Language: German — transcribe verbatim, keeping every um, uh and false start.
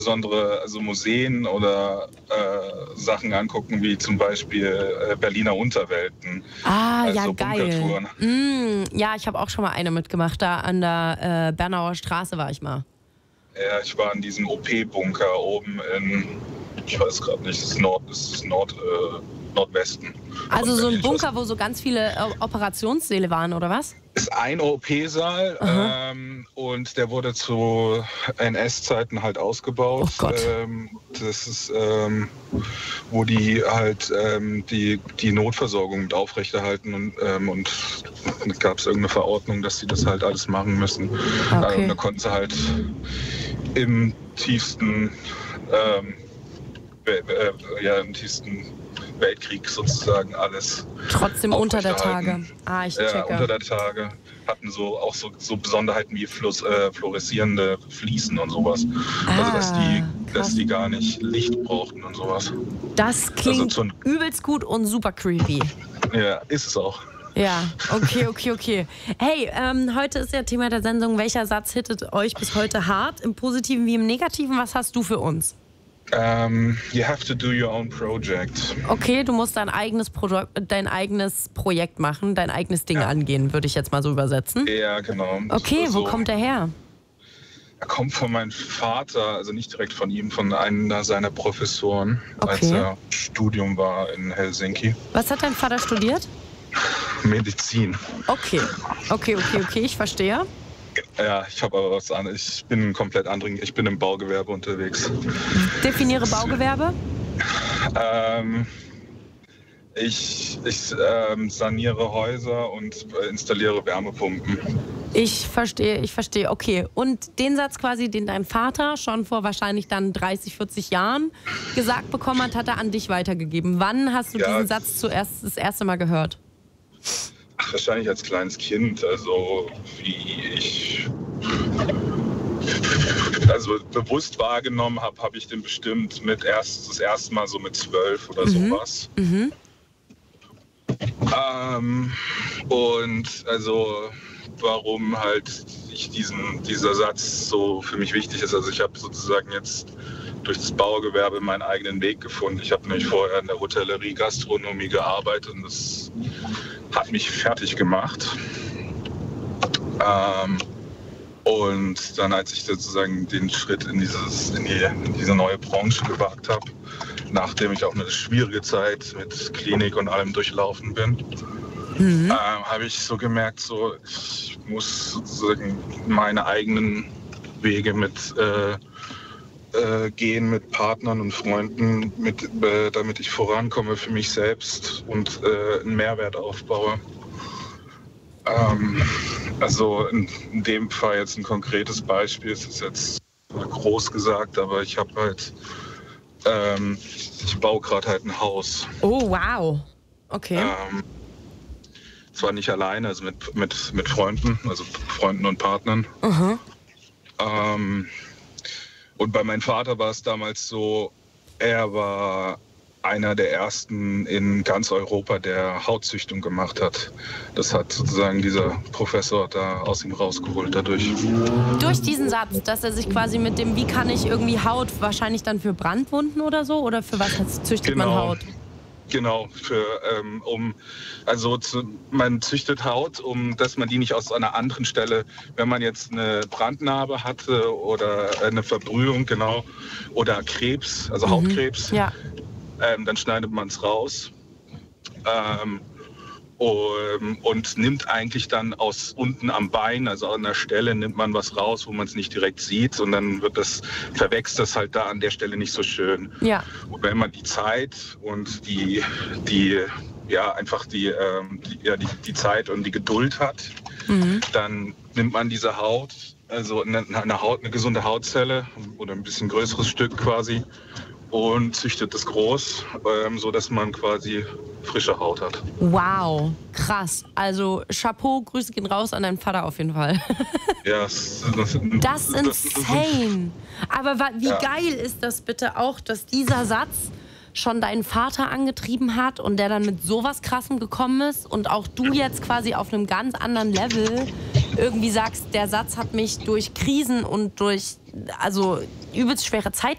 besondere also Museen oder äh, Sachen angucken, wie zum Beispiel äh, Berliner Unterwelten. Ah, also ja, so geil. Bunkertouren. Mm, ja, ich habe auch schon mal eine mitgemacht. Da an der äh, Bernauer Straße war ich mal. Ja, ich war in diesem O P-Bunker oben in, ich weiß gerade nicht, es ist Nord, es ist Nord, äh, Nordwesten. Also so ein Bunker, wo so ganz viele äh, Operationssäle waren, oder was? Ist ein O P-Saal ähm, und der wurde zu N S-Zeiten halt ausgebaut. Oh Gott. Ähm, das ist, ähm, wo die halt ähm, die, die Notversorgung mit aufrechterhalten und, ähm, und gab es irgendeine Verordnung, dass sie das halt alles machen müssen. Okay. Ähm, da konnten sie halt im tiefsten, ähm, äh, ja, im tiefsten Weltkrieg sozusagen alles Trotzdem unter der aufrechterhalten. Tage. Ah, ich Ja, checke. unter der Tage hatten so auch so, so Besonderheiten wie Fluss, äh, fluoreszierende Fliesen und sowas. Also dass die, Ah, dass krass. die gar nicht Licht brauchten und sowas. Das klingt Also zu, übelst gut und super creepy. ja, ist es auch. Ja, okay, okay, okay. Hey, ähm, heute ist ja Thema der Sendung, welcher Satz hittet euch bis heute hart, im Positiven wie im Negativen? Was hast du für uns? Um, you have to do your own project. Okay, du musst dein eigenes, Produ dein eigenes Projekt machen, dein eigenes Ding ja. angehen, würde ich jetzt mal so übersetzen. Ja, genau. Okay, also, wo kommt der her? Er kommt von meinem Vater, also nicht direkt von ihm, von einer seiner Professoren, okay. als er Studium war in Helsinki. Was hat dein Vater studiert? Medizin. Okay, okay, okay, okay, ich verstehe. Ja, ich habe aber was anderes. Ich bin komplett anderen. Ich bin im Baugewerbe unterwegs. Definiere Baugewerbe. Ähm, ich ich ähm, saniere Häuser und installiere Wärmepumpen. Ich verstehe, ich verstehe. Okay. Und den Satz quasi, den dein Vater schon vor wahrscheinlich dann dreißig, vierzig Jahren gesagt bekommen hat, hat er an dich weitergegeben. Wann hast du ja, diesen Satz zuerst das erste Mal gehört? Ach, wahrscheinlich als kleines Kind, also wie ich also bewusst wahrgenommen habe, habe ich den bestimmt mit erst das erste Mal so mit zwölf oder mhm. sowas. Mhm. Ähm, und also warum halt ich diesen dieser Satz so für mich wichtig ist. Also ich habe sozusagen jetzt durch das Baugewerbe meinen eigenen Weg gefunden. Ich habe nämlich vorher in der Hotellerie, Gastronomie gearbeitet und das hat mich fertig gemacht. Ähm, und dann, als ich sozusagen den Schritt in, dieses, in, die, in diese neue Branche gewagt habe, nachdem ich auch eine schwierige Zeit mit Klinik und allem durchlaufen bin, mhm. ähm, habe ich so gemerkt, so, ich muss sozusagen meine eigenen Wege mit äh, äh, gehen mit Partnern und Freunden, mit, äh, damit ich vorankomme für mich selbst und äh, einen Mehrwert aufbaue. Ähm, also in, in dem Fall jetzt ein konkretes Beispiel, es ist jetzt groß gesagt, aber ich habe halt, ähm, ich baue gerade halt ein Haus. Oh, wow. Okay. Ähm, zwar nicht alleine, also mit, mit, mit Freunden, also Freunden und Partnern. Mhm. Ähm, Und bei meinem Vater war es damals so, er war einer der ersten in ganz Europa, der Hautzüchtung gemacht hat. Das hat sozusagen dieser Professor da aus ihm rausgeholt dadurch. Durch diesen Satz, dass er sich quasi mit dem, wie kann ich irgendwie Haut, wahrscheinlich dann für Brandwunden oder so? Oder für was züchtet genau. man Haut? Genau, für, ähm, um, also zu, man züchtet Haut, um dass man die nicht aus einer anderen Stelle, wenn man jetzt eine Brandnarbe hatte oder eine Verbrühung, genau, oder Krebs, also mhm. Hautkrebs, ja. ähm, dann schneidet man es raus ähm, um, und nimmt eigentlich dann aus unten am Bein, also an der Stelle, nimmt man was raus, wo man es nicht direkt sieht und dann wird das, verwächst das halt da an der Stelle nicht so schön. Ja. Und wenn man die Zeit und die, die ja, einfach die, ähm, die, ja, die, die Zeit und die Geduld hat, mhm. dann nimmt man diese Haut, also eine, eine Haut, eine gesunde Hautzelle oder ein bisschen größeres Stück quasi, und züchtet es groß, ähm, so dass man quasi frische Haut hat. Wow, krass. Also Chapeau, Grüße gehen raus an deinen Vater auf jeden Fall. Ja, das, das, das ist insane. Aber wie ja. geil ist das bitte auch, dass dieser Satz schon deinen Vater angetrieben hat und der dann mit sowas Krassem gekommen ist und auch du jetzt quasi auf einem ganz anderen Level irgendwie sagst, der Satz hat mich durch Krisen und durch also übelst schwere Zeiten